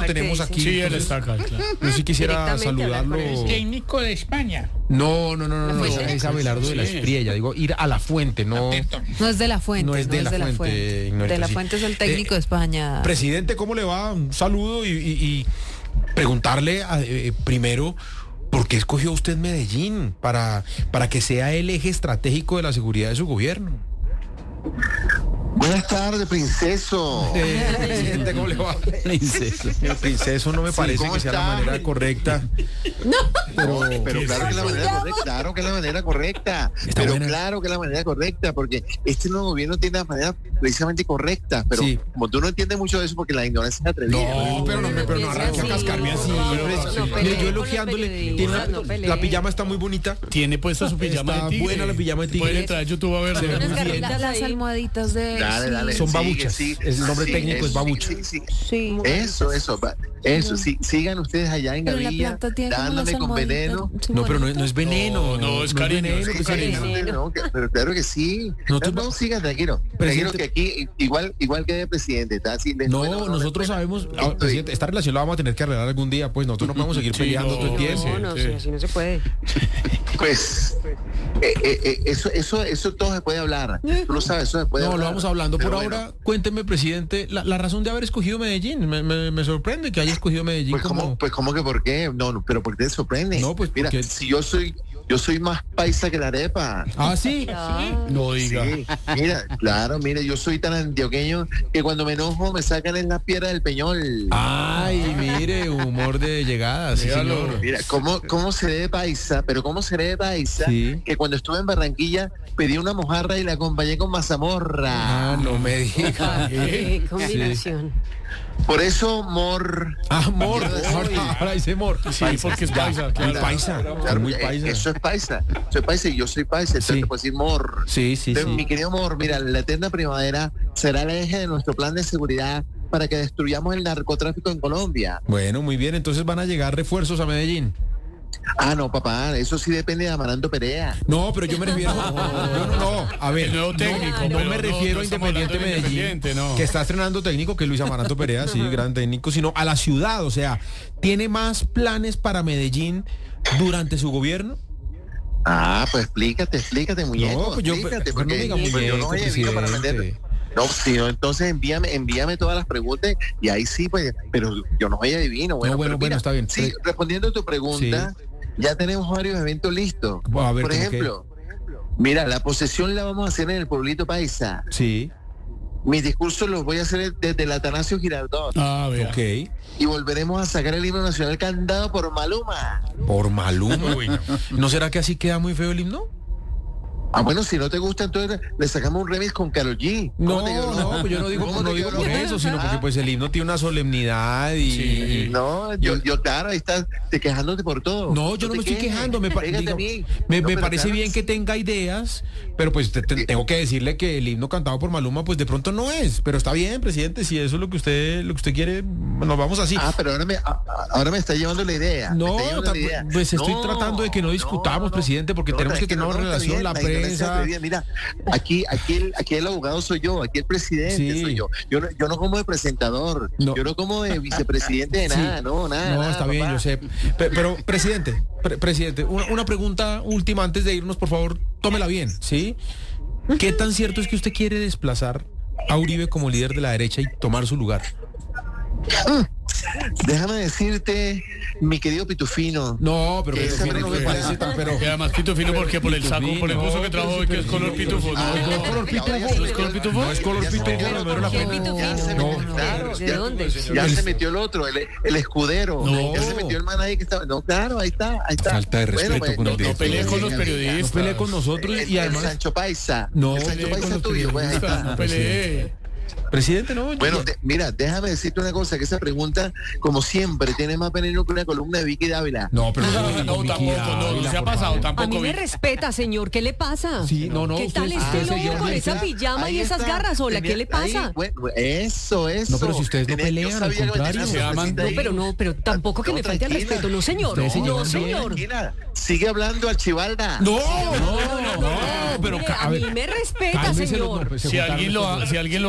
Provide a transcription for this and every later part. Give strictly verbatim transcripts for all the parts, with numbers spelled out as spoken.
tenemos aquí. Sí, él está acá, claro. Yo sí quisiera saludarlo. El técnico de España. No, no, no, no, no, Fuente. es Abelardo de la Sí. Espriella. Digo, ir a la fuente, no. No es de la fuente. No es de la fuente, Ignorita, De la sí. fuente es el técnico Eh, de España. Presidente, ¿cómo le va? Un saludo y, y- y preguntarle a- eh, primero, ¿por qué escogió usted Medellín para, para que sea el eje estratégico de la seguridad de su gobierno? Buenas tardes, princeso. Eh, presidente, ¿cómo le va? Princeso. Princeso no me Sí, parece ¿cómo que sea está? la manera correcta. Pero, pero claro que es la manera correcta, claro que es la manera correcta. Está Pero buena. claro que es la manera correcta, porque este nuevo gobierno tiene la manera precisamente correcta. Pero Sí. como tú no entiendes mucho de eso, porque la ignorancia es atrevida. No, pero no, me- pero no arranque a cascarme así. Mire, yo elogiándole, tiene la, la pijama está muy bonita. Tiene puesta su pijama Está de tigre. buena la pijama de tigre. Puede entrar a YouTube a ver. Se ve Unas muy bien. garritas, las almohaditas de... Dale, dale. Son sigue, babuchas. sigue. El nombre Sí, técnico es eso, babucha. sí, sí, sí. Sí. Eso, eso, va- eso, sí, sigan ustedes allá en Pero la Gavilla, planta tiene como dándome las con almohaditas. veneno. Sí, No, pero no, bonito. no es veneno. No, no, es cariño, veneno, es Sí, presidente. sí, no, que- pero claro que sí. No, No, tú- no, sigan tranquilo. Tranquilo Presidente. que aquí igual igual que de presidente, está así. les- No, bueno, nosotros les- sabemos, ah, Estoy- presidente, esta relación la vamos a tener que arreglar algún día, pues nosotros no podemos seguir Sí, peleando no, todo el tiempo. sí. No, no, sí, así no se puede. Pues eh, eh, eh, eso eso eso todo se puede hablar. Tú lo sabes, eso se puede No, hablar. lo vamos hablando. Por Pero ahora, bueno, cuénteme, presidente, la, la razón de haber escogido Medellín. Me, me- me sorprende que haya escogido Medellín pues como... cómo pues cómo que por qué? No, no, pero ¿por qué te sorprende? No, pues, mira, porque- si yo soy yo soy más paisa que la arepa. Ah, sí. No diga. Sí, mira, claro, mira, yo soy tan antioqueño que cuando me enojo me sacan en la piedra del peñol. Ay, mire, humor de llegada, sí, Míralo. señor. Mira, ¿cómo, cómo seré de paisa? Pero ¿cómo seré de paisa? Sí. Que cuando estuve en Barranquilla pedí una mojarra y la acompañé con mazamorra. Ah, no me diga. Qué combinación. Por eso, mor... Ah, mor. Quiero decir- Ahora, ahora dice mor. Sí, porque es Ya, paisa, muy claro. paisa. Claro, muy eh, paisa. Eso es paisa. Soy paisa y yo soy paisa. Entonces Sí. te puedo decir mor. Sí, sí, Entonces, sí. mi querido mor, mira, la eterna primavera será el eje de nuestro plan de seguridad para que destruyamos el narcotráfico en Colombia. Bueno, muy bien, entonces van a llegar refuerzos a Medellín. Ah, no, papá, eso sí depende de Amaranto Perea. No, pero yo me refiero. No, no, no. A ver, El nuevo técnico, no, no pero me no, refiero no a estamos Independiente hablando de Medellín, Independiente, no. que está estrenando técnico, que es Luis Amaranto Perea, sí, gran técnico, sino a la ciudad. O sea, ¿tiene más planes para Medellín durante su gobierno? Ah, pues explícate, explícate, muñeco. No, pues yo- explícate, pero no porque diga pues yo muñeco, no voy a vino para presidente. vender. No, si no, entonces envíame, envíame todas las preguntas y ahí sí, pues, pero yo no soy adivino. Bueno, No, bueno, pero bueno, mira, está bien. Sí, respondiendo a tu pregunta, ya tenemos varios eventos listos. Bueno, a ver, Por ¿cómo ejemplo, mira, la posesión la vamos a hacer en el pueblito paisa. Sí, Mis discursos los voy a hacer desde el Atanasio Girardot. Ah, vea. ok. Y volveremos a sacar el himno nacional cantado por Maluma. Por Maluma. ¿No será que así queda muy feo el himno? Ah, bueno, si no te gusta, entonces le sacamos un remix con Karol G. No, ¿Cómo te quedó? no, pues yo no digo, ¿Cómo no te digo quedó? por eso, sino porque Ah, pues el himno tiene una solemnidad y... Sí. No, yo, yo claro, ahí estás te quejándote por todo. No, yo no me te estoy quejes, quejando, me, pa- pégate digo, a mí. me, No, me pero parece claro bien sí. que tenga ideas, pero pues te- te- tengo que decirle que el himno cantado por Maluma pues de pronto no es, pero está bien, presidente, si eso es lo que usted lo que usted quiere, nos vamos así. Ah, pero ahora me, a- a- ahora me está llevando la idea. me No, está llevando ta- la idea. pues estoy No, tratando de que no discutamos, no, presidente, porque tenemos que tener tranquilo, una está relación, bien, la ignorancia prensa. atrevida. Mira, aquí, aquí, el, aquí el abogado soy yo, aquí el presidente Sí. soy yo. Yo no, yo no como de presentador, No. yo no como de vicepresidente de Sí. nada, no, nada. No, nada, está bien, papá. yo sé. Pe- Pero, presidente, pre- presidente, una, una pregunta última antes de irnos, por favor, tómela bien, ¿sí? ¿Qué tan cierto es que usted quiere desplazar a Uribe como líder de la derecha y tomar su lugar? Déjame decirte, mi querido Pitufino. No, pero Que esa Pitufino no me no- parece tan, pero... Y además pito fino porque por el saco, por el buzo que trajo hoy, que es color pitufo. No, Ah, no es color pitufo. ya, ya, No es color pitufo. No es color Ya se pitufo, metió el no otro. era la ¿Qué foto. pitufino? Ya se No. metió, claro, ¿De ya- dónde? Ya El- se metió el otro, el, el escudero. No. Ya se metió el man ahí que estaba. No, claro, ahí está, ahí está. Falta de respeto con el No, no director. pelee con los No periodistas. pelee con nosotros El, y el además... Sancho Paisa. No, el Sancho Pelee con Paisa los tuyo, pues ahí periodistas, está. no pelee. Presidente, no. yo- Bueno, de- mira, déjame decirte una cosa, que esa pregunta, como siempre, tiene más veneno que una columna de Vicky Dávila. No, pero... No, Vicky tampoco, no, Dávila, no se ha por pasado, favor. tampoco. A mí me vi. respeta, señor. ¿Qué le pasa? Sí, no, no, ¿Qué usted- tal usted este se lleva lobo con bien. esa pijama Ahí y esas está. garras? Hola, ¿qué le Tenía- ahí, pasa? bueno, eso, eso. No, pero si ustedes no Tenía- pelean, yo sabía al que me contrario. tenía Se una aman. sorpresita No, ahí. pero no, pero tampoco que No, me falte al tranquila. respeto. No, señor. Ustedes se No, llevan bien. señor. Tranquila, sigue hablando al Chivalda. No, no, no, pero... Mire, ca- a ver, mí me respeta, cálmese los- señor. no, pues, se Si juntaron alguien, lo, estos a- dos. si alguien lo ama a usted,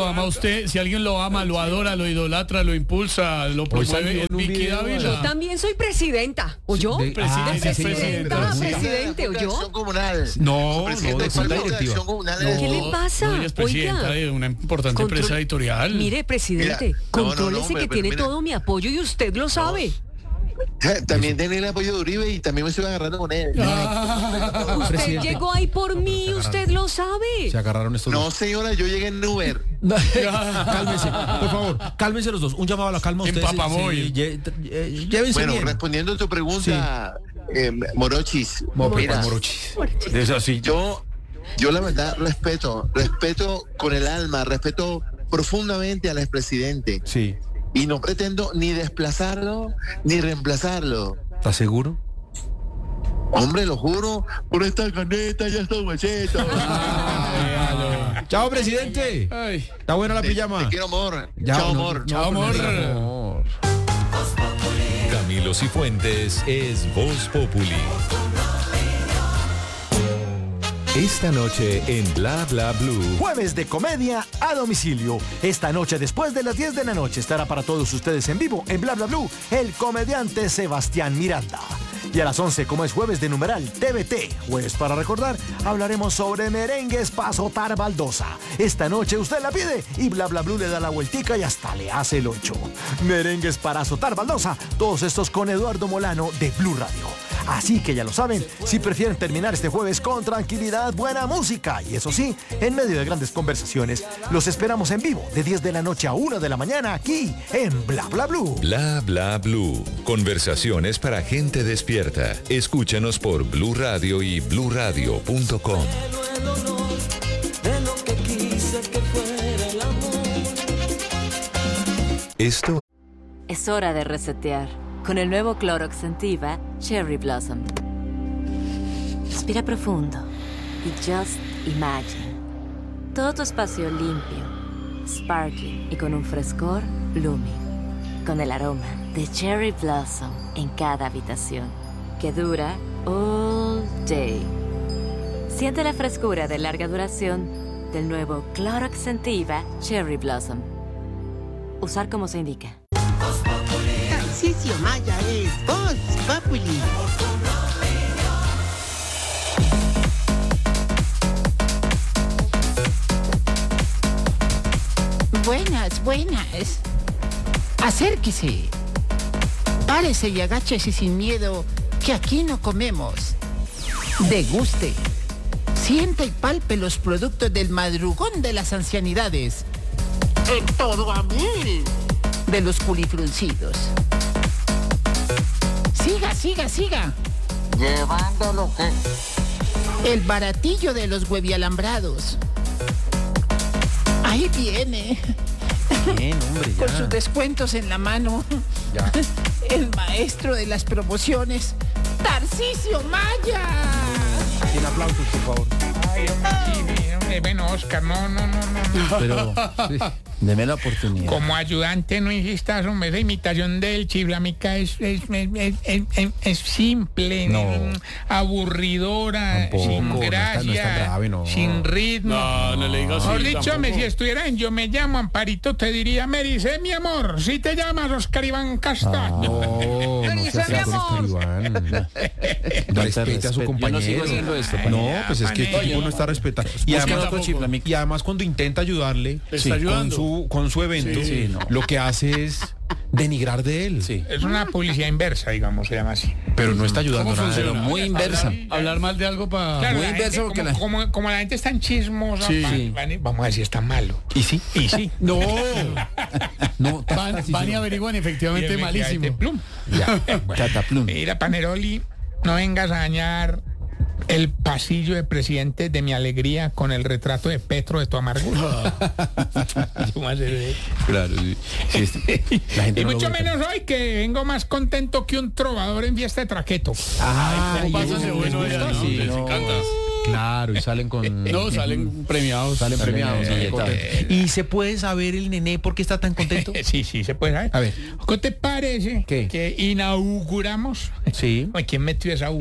usted, si alguien lo ama, lo adora, lo idolatra, lo impulsa, lo salió promueve, en es un Vicky video, Dávila. Yo también soy presidenta. ¿O yo? De- ah, Presidente, sí, señor. presidenta, sí. presidente, ¿o De yo? Acción Comunal. No, Presidente no, de del junta Partido de directiva. Acción Comunal. No. ¿Qué le pasa? No, ella es presidenta de una importante Control- empresa editorial. Mire, presidente, Mira, no, no, no, contrólese hombre, que pero tiene mira. todo mi apoyo y usted lo sabe. También tenía el apoyo de Uribe y también me estoy agarrando con él. Usted Presidente. llegó ahí por mí, usted lo sabe. Se agarraron estos No, dos. señora, yo llegué en Uber. Cálmense, por favor, cálmense los dos. Un llamado a la calma. En Ustedes Papamoy. sí, lle- eh, llévense Bueno, bien. respondiendo a tu pregunta, eh, Morochis, Mo- mira, Morochis. De eso sí. yo, yo la verdad respeto, respeto con el alma, respeto profundamente al expresidente Sí. y no pretendo ni desplazarlo ni reemplazarlo. ¿Estás seguro? Hombre, lo juro, por esta caneta ya está hueseto. Chao, presidente. Ay. Está buena la Te pijama. quiero, amor. Ya, Chao, no, amor. no, Chao, no, amor. no, amor. Camilo Cifuentes es Voz Populi. Esta noche en Bla Bla Blue. Jueves de comedia a domicilio. Esta noche, después de las diez de la noche, estará para todos ustedes en vivo en Bla Bla Blue el comediante Sebastián Miranda. Y a las once, como es jueves de numeral T V T, jueves para recordar, hablaremos sobre merengues para azotar baldosa. Esta noche usted la pide y Bla Bla Blue le da la vueltica y hasta le hace el ocho. Merengues para azotar baldosa, todos estos con Eduardo Molano de Blue Radio. Así que ya lo saben, si prefieren terminar este jueves con tranquilidad, buena música y eso sí, en medio de grandes conversaciones, los esperamos en vivo de diez de la noche a una de la mañana aquí en Bla Bla Blue. Bla Bla Blue. Conversaciones para gente despierta. Escúchanos por Blue Radio y blue radio punto com. Esto Es hora de resetear con el nuevo Clorox Sentiva Cherry Blossom. Respira profundo y just imagine. Todo tu espacio limpio, sparkling y con un frescor blooming. Con el aroma de Cherry Blossom en cada habitación, que dura all day. Siente la frescura de larga duración del nuevo Clorox Sentiva Cherry Blossom. Usar como se indica. Tarcisio Maya es Voz Populi. Buenas, buenas. Acérquese. Párese y agáchese sin miedo, que aquí no comemos. Deguste. Sienta y palpe los productos del madrugón de las ancianidades. En todo a mil. De los culifruncidos. Siga, siga, siga. Llevando lo que... El baratillo de los huevialambrados. Ahí viene. Bien, hombre, Con ya. sus descuentos en la mano. Ya. El maestro de las promociones. Tarcisio Maya. Sin aplausos, por favor. Ay, hombre, sí, hombre, bueno, Oscar, no, no, no, no. Pero, sí. Deme la oportunidad. Como ayudante no insistas, hombre, esa imitación del chiflamica es, es, es, es, es- es- es simple, No. mm, aburridora, Tampoco, sin no está- gracia, no es tan grave, no. sin ritmo. No, no le digas así. Mejor dicho, tampoco. me, si estuviera en Yo Me Llamo Amparito, te diría, me dice mi amor, si te llamas Oscar Iván Castaño. No, no se Dice, mi con amor. Oscar Iván. Respete a su compañero. No, pues es que el tipo no está respetando. Y Busca además, otro chiflamica. y además cuando intenta ayudarle Le está sí, con, ayudando. su, con su evento, Sí, no. lo que hace es denigrar de él. Es una publicidad inversa, digamos, se llama así. Pero no está ayudando ¿Cómo nada. funciona? muy inversa. Hablar, hablar mal de algo para... Claro, Muy la inverso gente, porque como, la- como, como la gente está en chismos, Sí. van- van- vamos a ver si está malo. ¿Y sí? Y sí. No. No, Van, van y averiguan efectivamente Y efectivamente, malísimo. plum. Cataplum. Mira, Paneroli, no vengas a dañar el pasillo de presidente de mi alegría con el retrato de Petro de tu amargura. ¿Cómo hacer eso? Claro, sí. Sí, este- la gente Y no lo mucho ve. menos hoy, que vengo más contento que un trovador en fiesta de traqueto. Ay, ¿Cómo pasan de eso bueno les allá? gusta, No, sí, les no. encanta. Claro, y salen con... No, salen premiados. Salen premiados. Salen, salen eh, contentos. ¿Y se puede saber el nené por qué está tan contento? Sí, sí, se puede saber. A ver. ¿Qué te parece ¿Qué? que inauguramos? Sí. Ay, ¿quién metió esa U ahí?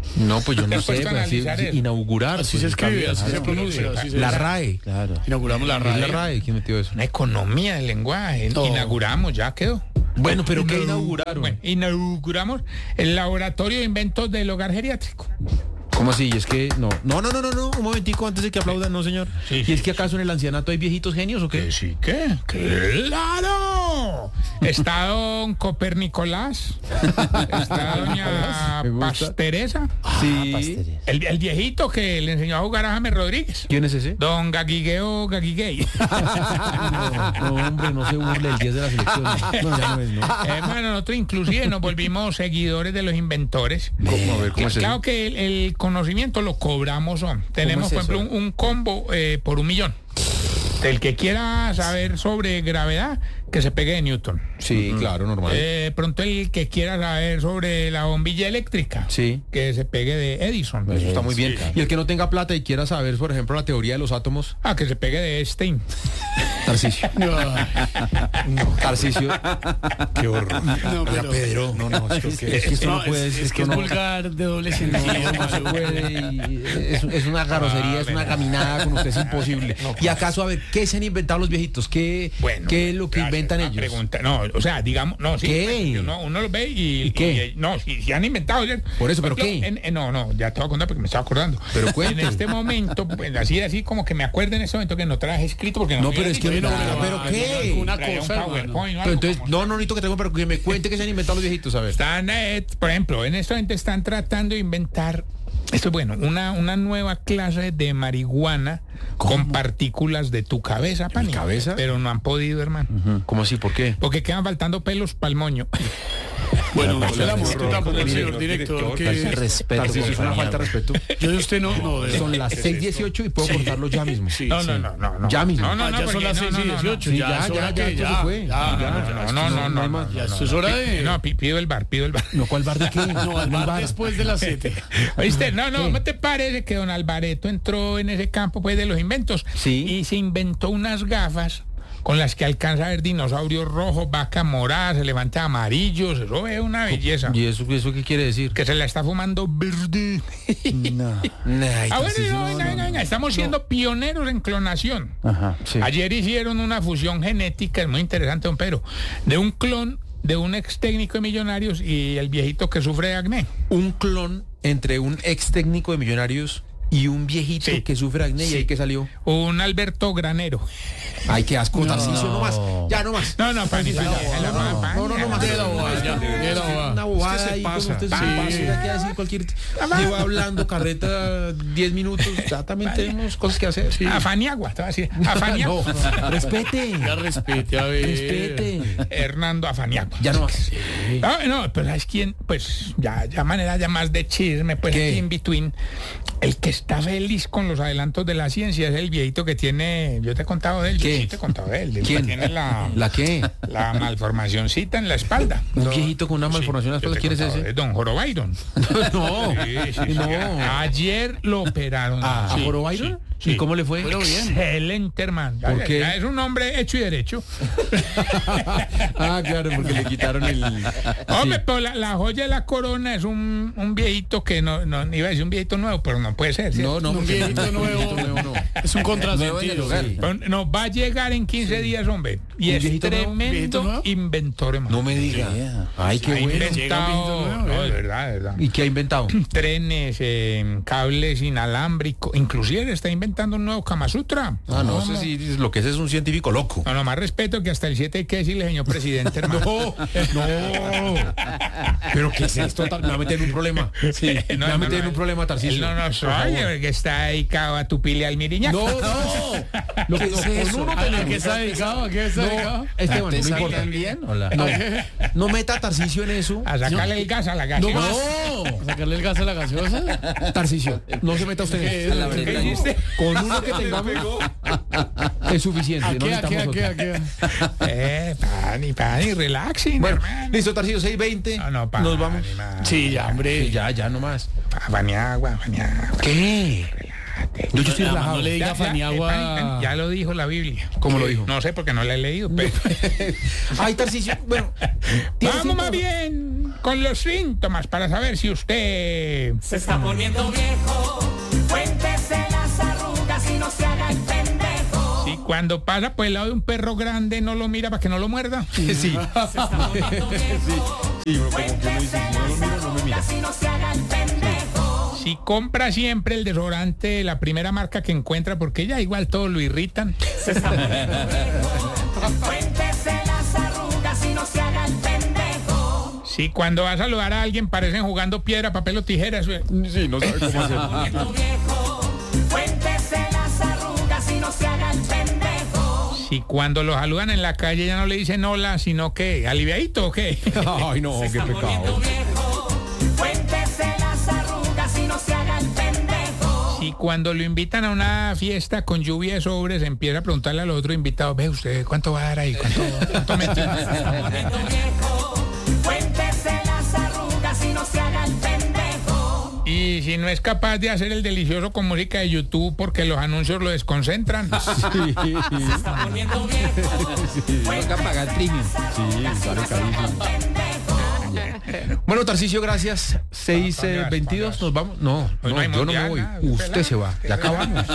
No, pues yo no ¿Te has sé, puesto a pues, así- analizar así- eso? inaugurar. Así pues, se el escribe, cambio, así se claro. pronuncia, así se La dice. RAE. Claro. Inauguramos la Es la RAE. RAE, ¿quién metió eso? Una economía del lenguaje. No. Inauguramos, ya quedó. Bueno, pero ¿qué Inau- inauguraron? Bueno, inauguramos el laboratorio de inventos del hogar geriátrico. ¿Cómo así? Es que no. No, no, no, no, no. Un momentico antes de que aplaudan, no, señor. Sí, ¿Y sí, es que acaso en el ancianato hay viejitos genios o qué? ¿Que sí qué? ¡Claro! Está don Copernicolás. Está doña Me gusta. Pasteresa. Sí. El, el viejito que le enseñó a jugar a James Rodríguez. ¿Quién es ese? Don Gaguigueo Gaguiguey. No, no, hombre, no se burle el diez de la selección. No, ya no es, ¿no? Hermano, nosotros inclusive nos volvimos seguidores de los inventores. ¿Cómo? A ver, ¿cómo es eso? Claro que el, el conocimiento lo cobramos, son. Tenemos, es por ejemplo, eso? un, un combo eh, por un millón. El que quiera saber sobre gravedad, que se pegue de Newton. Sí, claro, normal. Eh, pronto el que quiera saber sobre la bombilla eléctrica, Sí. que se pegue de Edison. Eso está muy bien. Y el que no tenga plata y quiera saber, por ejemplo, la teoría de los átomos, Ah, que se pegue de Einstein. Tarcisio. Tarcisio. Qué horror. No, pero- Pedro. No, no, es que, es que esto No, no puede es, es que es esto no- vulgar de doble sentido. No se puede, y es, es una grosería, es una caminada con usted, es imposible. Y acaso, a ver, ¿qué se han inventado los viejitos? ¿Qué, Bueno, ¿qué es lo que gracias, inventan una ellos? pregunta. No, o sea, digamos, no, sí. ¿Qué? Bueno, uno, uno lo ve y... ¿Y qué? y- no, sí, sí han inventado. ¿cierto? Por eso, ¿pero ejemplo, qué? en- en- no, no, ya te voy a contar porque me estaba acordando. Pero En cuente. este momento, pues, así, así como que me acuerdo en este momento que no traje escrito porque no No, me pero había es que... dicho. Bueno, Ah, pero- ¿pero qué? Una Traía un cosa, hermano. PowerPoint o Pero algo entonces, como- no, no necesito que traiga, pero que me cuente que se han inventado los viejitos, a ver. Están, eh, por ejemplo, en este momento están tratando de inventar, esto es bueno, una, una nueva clase de marihuana con partículas de tu cabeza, Pani. cabeza? Pero no han podido, hermano. ¿Cómo así? ¿Por qué? Porque quedan faltando pelos para el moño. Bueno, no Tarcisio, le damos director, tampoco al director, señor director. director, que- Tarcisio, Respeto, Tarcisio, es por una favor. falta de respeto. Yo de usted no, no. de- Son las seis dieciocho y puedo cortarlo ya mismo. Sí, No, sí. no, no, no, no. Ya mismo. No, no, Ah, no, ya son porque las no, seis no, y no, no. dieciocho. Sí, Ya, ya, es hora ya, que ya, ya. eso fue. Ya, Ya, ya, no, no, no, no, hay no, más. Ya, esto es hora de. No, pi- pido el bar, pido el bar. No, ¿cuál bar de qué? No, al bar después de las siete. ¿Oíste? No, no, ¿Qué? ¿no te parece que don Alvareto entró en ese campo pues de los inventos? Sí. Y se inventó unas gafas con las que alcanza a ver dinosaurios rojos, vaca morada, se levanta amarillos, eso es una belleza. ¿Y eso, eso qué quiere decir? Que se la está fumando verde. No. Ay, Ah, bueno, Tarcisio, no, no, venga, no, venga, no. venga, estamos siendo pioneros en clonación. Ajá. Sí. Ayer hicieron una fusión genética, es muy interesante, don Pedro, de un clon de un ex técnico de Millonarios y el viejito que sufre de acné. Un clon entre un ex técnico de Millonarios y un viejito Sí. que sufre acné y Sí. ahí que salió. Un Alberto Granero. Ay, qué asco, Tarcisio, no más. Ya, no más. No, no, Pani, Pani, la ma- Pani, No, no, no, la- más. De la bobada, ya, de la bobada. Una bobada Es que se ahí con pasa. usted, se Sí. pasa, ya queda así cualquier... Lleva hablando carreta diez minutos, ya también tenemos cosas que hacer. A Faniagua, te voy a decir. A Faniagua. No, respete. Ya respete, a ver. Respete. Hernando Afaniagua. Ya no más. No, no, pero ¿sabes quién? Pues ya, ya manera ya más de chisme, pues ¿Qué? aquí in between. El que está feliz con los adelantos de la ciencia es el viejito que tiene, yo te he contado de él, ¿Qué? yo sí te he contado de él, el ¿Quién? que tiene la, ¿La qué? la malformacioncita en la espalda. Un viejito con una malformación en la Yo te espalda, he ¿quién es contado ese? de Don Jorobairon. No, Sí, sí, sí. no. Ayer lo operaron. ¿A Sí, Joro Byron? sí, ¿Y sí. cómo le fue? Bueno, bien. Excelente, hermano. Ya- ¿Por ya- qué? ya es un hombre hecho y derecho. Ah, claro, porque le quitaron el... Hombre, pero la, la joya de la corona es un, un viejito que no, no iba a decir un viejito nuevo, pero no puede ser. ¿cierto? No, no, Un porque viejito no, nuevo. un viejito nuevo no. Es un Nuevo en el contrasentido. hogar. sí. Pero nos va a llegar en quince días, hombre. Y ¿Un es viejito nuevo? tremendo ¿Viejito nuevo? inventor, hermano. No me diga. Yeah. Ay, qué Ha bueno. Llega un inventado, viejito nuevo, no, eh. de verdad, de verdad. ¿Y qué ha inventado? Trenes, eh, cables inalámbricos, inclusive está inventando un nuevo Kama Sutra. Ah, no, sé si lo que es es un científico loco. No, no, más respeto que hasta el siete hay que decirle, señor presidente, hermano. No, no. Pero ¿qué es esto? Me va a meter en un problema. Sí, me va a meter en un problema, Tarcisio. Él no nos Por favor. oye, porque está dedicado a tu pile al miriñac. No, no. Lo que no, con uno ¿A tenemos. qué está dedicado? ¿A qué está dedicado? No, Esteban, no ¿Te importa. bien? Hola. No, no meta a Tarcisio en eso. A sacarle el gas a la gas. No ¿sí? más. ¿A sacarle el gas a la gaseosa? Tarcisio, no se meta usted en eso. la ¿Qué verdad. hiciste? Con uno que tengamos es suficiente. ¿A No qué, a qué, a necesitamos qué, otro. a qué? Eh, pani, pani, relaxing, Bueno, hermano. listo, Tarcisio, seis veinte. No, no, pani, Nos vamos. pani. Sí, ya, hombre. Sí, ya, ya nomás. Faniagua, Faniagua. ¿Qué? usted. Yo, yo estoy Además, relajado. no le diga Ya, ya, Faniagua. eh, Pani, ya lo dijo la Biblia. ¿Cómo lo dijo? No sé porque no la he leído, pero... Ay, Tarcisio, bueno. ¿tiene Vamos más síntomas? bien con los síntomas para saber si usted... Se está poniendo viejo, cuéntese las arrugas y no se haga el pendejo. Si cuando pasa por el lado de un perro grande no lo mira para que no lo muerda. Sí. Se está poniendo viejo, cuéntese las arrugas y no se haga el pendejo. Si compra siempre el desodorante, la primera marca que encuentra, porque ya igual todo lo irritan. Se está poniendo viejo, cuéntese las arrugas y no se haga el pendejo. Si cuando va a saludar a alguien parecen jugando piedra, papel o tijeras. Sí, no sabe cómo hacerlo. Poniendo viejo, cuéntese las arrugas y no se haga el pendejo. Si cuando lo saludan en la calle ya no le dicen hola, sino que aliviadito o qué. Ay, no, Se qué está poniendo pecado. viejo, cuéntese las arrugas y no se haga el pendejo. Si cuando lo invitan a una fiesta con lluvia de sobres, empieza a preguntarle al otro invitado, ve usted, ¿cuánto va a dar ahí? ¿Cuánto, cuánto mete? Se está poniendo viejo, cuéntese las arrugas y no se haga el pendejo. Y si no es capaz de hacer el delicioso con música de YouTube porque los anuncios lo desconcentran. Se está poniendo viejo, Toca pagar premium. sí, sale carísimo. Bueno, Tarcisio, gracias. seis veintidós, nos vamos. No, Hoy no, no hay yo no me mundial, voy. nada, Usted se va. Ya acabamos.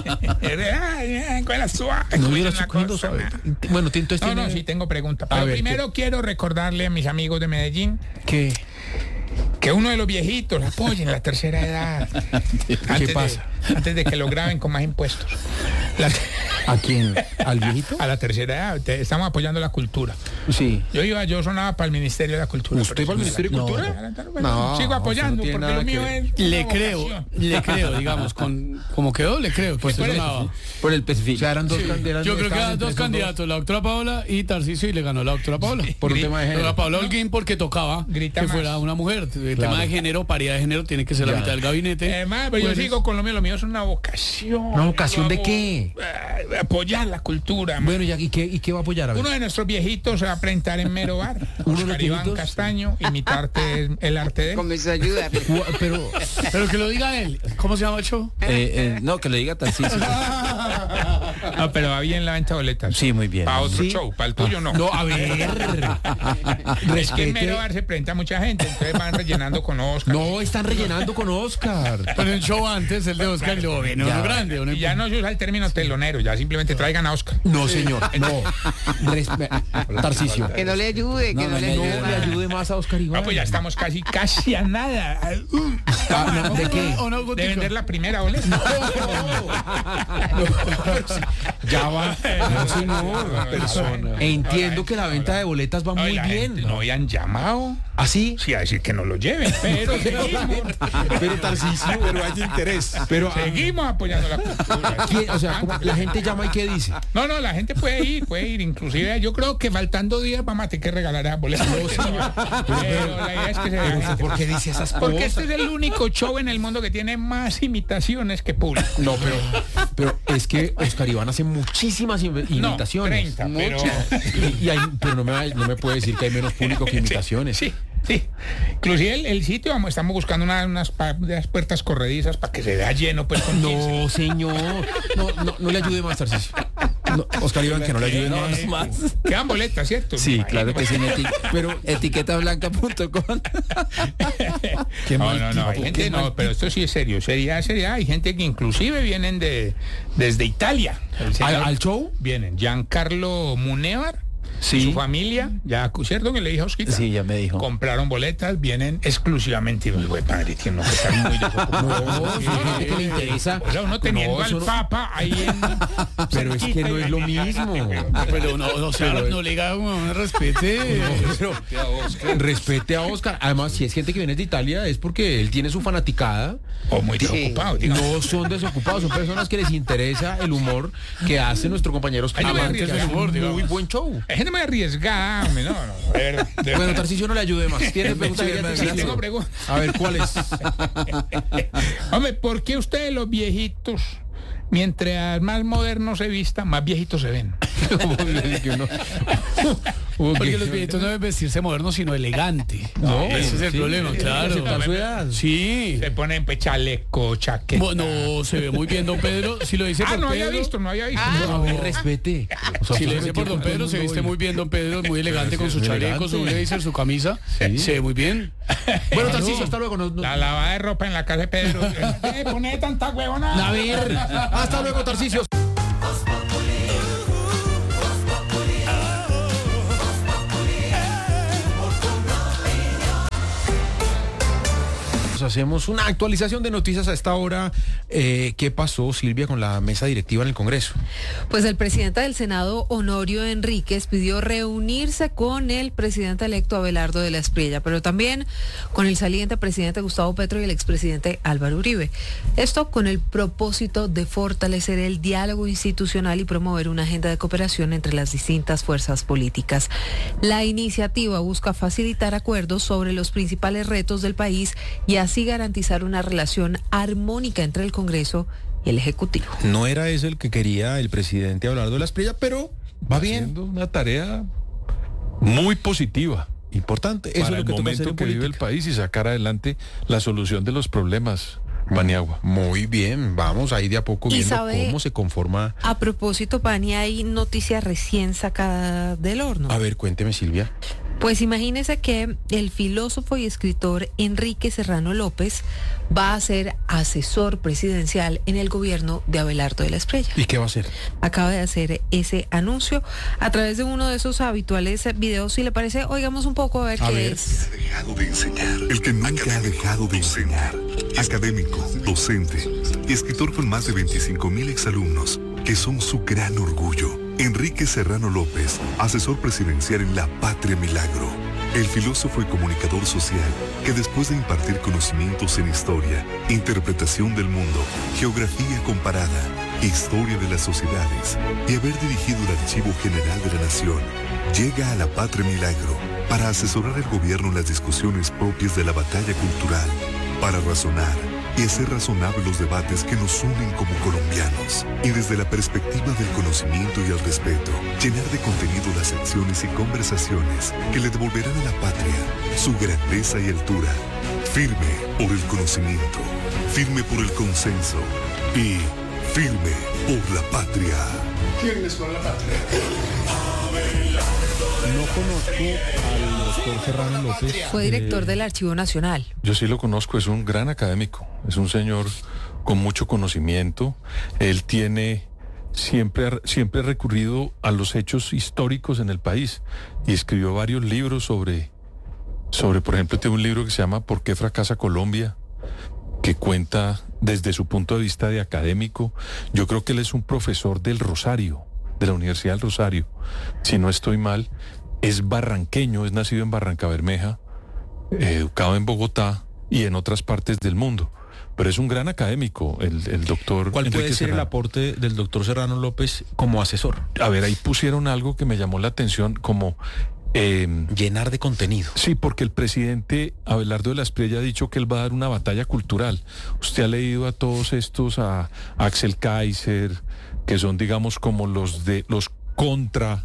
Ay, con la suave, No, con yo la una estoy cogiendo cosa, suave. nada. Bueno, entonces No, tiene... no, sí tengo pregunta. A Pero ver, primero quiero recordarle a mis amigos de Medellín ¿Qué? que uno de los viejitos apoyen la tercera edad. Antes de- pasa? antes de que lo graben con más impuestos. La- ¿A quién? ¿Al viejito? a la tercera edad. Te- estamos apoyando la cultura. Sí. Yo iba, yo sonaba para el Ministerio de la Cultura. ¿Usted pero para el sí, Ministerio de no, Cultura? no, No, sigo usted apoyando no tiene porque nada lo mío que es Le una creo, vocación. le creo, digamos, con como quedó, le creo. Pues por eso. Por el perfil. O sea, eran dos candidatos. Yo creo que eran dos candidatos, la doctora Paola y Tarcisio, y le ganó la doctora Paola. Por un tema de La género. doctora Paola Holguín porque tocaba Grita que más. fuera una mujer. El Claro. tema de género, paridad de género, tiene que ser la Ya. mitad del gabinete. Además, pero Pues, yo sigo con lo mío, lo mío es una vocación. ¿Una vocación Yo de hago, qué? eh, apoyar la cultura. man. Bueno, ¿y qué, ¿y qué va a apoyar? A ver. Uno de nuestros viejitos se va a presentar en Mero Bar. ¿Uno de los Oscar Iván viejitos? Castaño, imitarte es el arte de él. Con su ayuda. Gua- Pero... Pero que lo diga él. ¿Cómo se llama el show? Eh, eh, no, que lo diga Tarcisio. No, pero va bien la venta de boletas. Sí, muy bien. Para otro Sí. show, para el tuyo no. No, a ver. Es que en Respete. Mero Bar se presenta mucha gente, entonces van rellenando con Oscar. No, están rellenando con Oscar. Pero el show antes, el de Oscar, y luego viene uno grande. Uno Y ya no se usa el término telonero, ya simplemente traigan a Oscar. No, señor. No. Respe- Tarcisio. Que no le ayude, que no, le No ayude. le ayude más a Oscar Iván. Ah, pues ya estamos casi, casi a nada. Ah, no, ¿de qué? ¿O no, De Gotico? vender la primera boleta. Ya va. No, señor. Persona. Entiendo que la venta de boletas va Ay, muy la bien. gente no habían llamado. ¿Así? Sí, a decir que no lo lleven, pero seguimos. Pero Tarcisio, pero hay interés. Pero ah, Seguimos apoyando la cultura. ¿quién? O sea, ¿cómo la gente llama y qué dice? No, no, la gente puede ir, puede ir. Inclusive yo creo que faltando días vamos a tener que regalar a boletas. Pero la idea es que se vea Pero gente. ¿por qué dice esas cosas? Porque este es el único show en el mundo que tiene más imitaciones que público. No, pero, pero es que Oscar Iván hace muchísimas im- No, imitaciones. treinta, pero... Y, y hay- pero no me, va- no me puede decir que hay menos público que imitaciones. Sí, sí. Inclusive el, el sitio, vamos, estamos buscando una- unas, pa- unas puertas corredizas para que se vea lleno, pues, con quince. No, señor. No, no, no le ayude más, Tarcisio. No, Oscar Iván, que no le ayude más. más. Quedan boletas, ¿cierto? Sí, claro que sí. en eti- Pero etiqueta blanca punto com. qué No, mal no, no, hay tipo, gente, qué mal no, pero esto sí es serio, sería, sería, hay gente que inclusive vienen de, desde Italia. El señor- ¿Al, al show? Vienen Giancarlo Munevar, Sí. su familia, ya, ¿cierto que le dije a Osquita? Sí, ya me dijo. Compraron boletas, vienen exclusivamente, y güey, padre, tiene uno que estar muy desocupado. No, sí, hay gente que le interesa. O sea, uno teniendo No, al eso no- Papa ahí en... Pero es que no es lo mismo. Pero no, no, o sea, Pero- no le diga, no, respete. Pero, respete a Oscar. Además, si es gente que viene de Italia, es porque él tiene su fanaticada. O muy desocupado, digamos. No son desocupados, son personas que les interesa el humor que hace nuestro compañero Oscar Ay, yo me Iván, río que del hace humor, un muy digamos. buen show. Hay gente muy arriesgada, hombre, no, no. A ver, de- Bueno, Tarcisio, no le ayude más. ¿Tiene pregunta? Sí, abierta? sí, sí, Tarcisio? tengo preguntas. A ver, ¿cuál es? Hombre, ¿por qué ustedes los viejitos, mientras más modernos se vistan, más viejitos se ven? Como le dije, uno- Porque los viejitos no deben vestirse modernos, sino elegante. No, ese es el sí, problema, sí, claro. aceptar su edad. Sí. Se ponen pues, chaleco, chaqueta. Bueno, se ve muy bien, don Pedro. Si lo dice Ah, por no Pedro. había visto, no había visto. A No. ver, respete. O sea, Si lo usted dice por don metió Pedro, todo se el viste mundo muy bien, don Pedro, muy elegante con su Muy chaleco, su elegante. blazer, su camisa. Sí. Se ve muy bien. Bueno, Claro. Tarcisio, hasta luego. No, no- La lavada de ropa en la casa de Pedro. ¿Qué pone tanta huevona? A ver, hasta luego, Tarcisio. Hacemos una actualización de noticias a esta hora. Eh, ¿Qué pasó, Silvia, con la mesa directiva en el Congreso? Pues el presidente del Senado, Honorio Enríquez, pidió reunirse con el presidente electo Abelardo de la Espriella, pero también con el saliente presidente Gustavo Petro y el expresidente Álvaro Uribe. Esto con el propósito de fortalecer el diálogo institucional y promover una agenda de cooperación entre las distintas fuerzas políticas. La iniciativa busca facilitar acuerdos sobre los principales retos del país y así garantizar una relación armónica entre el Congreso y el Ejecutivo. No era ese el que quería el presidente Abelardo de la Espriella, pero va bien. Haciendo una tarea muy positiva Importante. Eso para es lo el que toca hacer momento en que vive el política. país y sacar adelante la solución de los problemas, Paniagua. Muy bien, vamos ahí de a poco Y viendo sabe- cómo se conforma. A propósito, Pani, hay noticia recién sacada del horno. A ver, cuénteme, Silvia. Pues imagínese que el filósofo y escritor Enrique Serrano López va a ser asesor presidencial en el gobierno de Abelardo de la Espriella. ¿Y qué va a hacer? Acaba de hacer ese anuncio a través de uno de esos habituales videos. Si le parece, oigamos un poco a ver A qué ver. es. Dejado de enseñar. El que nunca ha dejado de enseñar. Académico, docente y escritor con más de veinticinco mil exalumnos, que son su gran orgullo. Enrique Serrano López, asesor presidencial en La Patria Milagro. El filósofo y comunicador social que después de impartir conocimientos en historia, interpretación del mundo, geografía comparada, historia de las sociedades y haber dirigido el Archivo General de la Nación, llega a La Patria Milagro para asesorar al gobierno en las discusiones propias de la batalla cultural, para razonar y hacer razonables los debates que nos unen como colombianos. Y desde la perspectiva del conocimiento y el respeto, llenar de contenido las acciones y conversaciones que le devolverán a la patria su grandeza y altura. Firme por el conocimiento, firme por el consenso y firme por la patria. ¿Quiénes son la patria? No conozco al doctor Serrano López. Fue director del Archivo Nacional. Yo sí lo conozco, es un gran académico, es un señor con mucho conocimiento. Él tiene siempre, ha- siempre ha recurrido a los hechos históricos en el país y escribió varios libros sobre, sobre, por ejemplo, tiene un libro que se llama ¿Por qué fracasa Colombia?, que cuenta desde su punto de vista de académico. Yo creo que él es un profesor del Rosario, de la Universidad del Rosario, si no estoy mal. Es barranqueño, es nacido en Barranca Bermeja, eh, educado en Bogotá y en otras partes del mundo. Pero es un gran académico, el, el doctor ¿Cuál puede Enrique ser el Serrano. aporte del doctor Serrano López como asesor? A ver, ahí pusieron algo que me llamó la atención, como... eh, Llenar de contenido. Sí, porque el presidente Abelardo de la Espriella ha dicho que él va a dar una batalla cultural. Usted ha leído a todos estos, a Axel Kaiser, que son, digamos, como los de los contra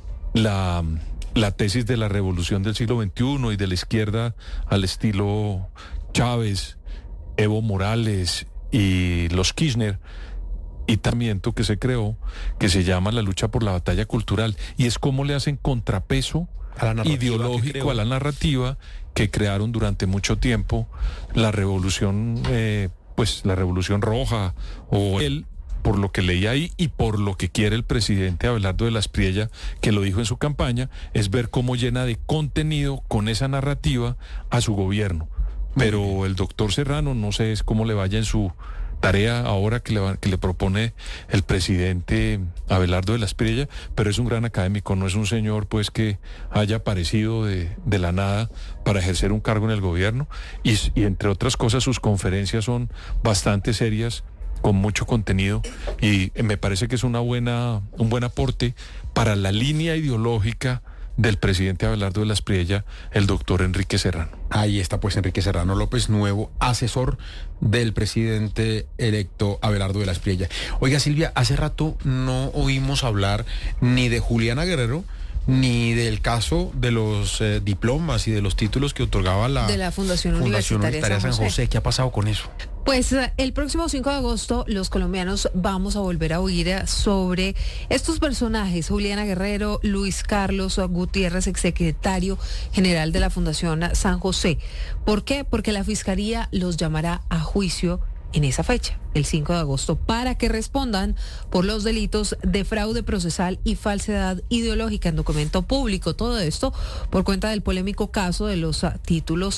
la, la tesis de la revolución del siglo veintiuno y de la izquierda al estilo Chávez, Evo Morales y los Kirchner. Y también que se creó, que se llama la lucha por la batalla cultural, y es cómo le hacen contrapeso A la narrativa que ideológico creó. a la narrativa que crearon durante mucho tiempo la revolución, eh, pues la revolución roja, o él, por lo que leí ahí y por lo que quiere el presidente Abelardo de la Espriella, que lo dijo en su campaña, es ver cómo llena de contenido con esa narrativa a su gobierno. Pero el doctor Serrano, no sé es cómo le vaya en su tarea ahora que le, va- que le propone el presidente Abelardo de la Espriella, pero es un gran académico, no es un señor pues que haya aparecido de, de la nada para ejercer un cargo en el gobierno, y, s- y entre otras cosas sus conferencias son bastante serias, con mucho contenido, y me parece que es una buena, un buen aporte para la línea ideológica del presidente Abelardo de la Espriella, el doctor Enrique Serrano. Ahí está pues Enrique Serrano López, nuevo asesor del presidente electo Abelardo de la Espriella. Oiga, Silvia, hace rato no oímos hablar ni de Juliana Guerrero ni del caso de los eh, diplomas y de los títulos que otorgaba la, de la Fundación, Fundación Universitaria, Universitaria San San José. José. ¿Qué ha pasado con eso? Pues eh, el próximo cinco de agosto los colombianos vamos a volver a oír eh, sobre estos personajes, Juliana Guerrero, Luis Carlos Gutiérrez, exsecretario general de la Fundación San José. ¿Por qué? Porque la Fiscalía los llamará a juicio en esa fecha, el cinco de agosto, para que respondan por los delitos de fraude procesal y falsedad ideológica en documento público. Todo esto por cuenta del polémico caso de los uh, títulos